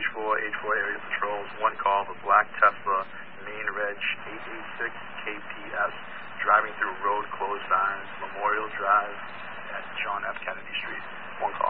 H4 area patrols. One call of a black Tesla, main reg 886 KPS, driving through road closed signs, Memorial Drive at John F. Kennedy Street. One call.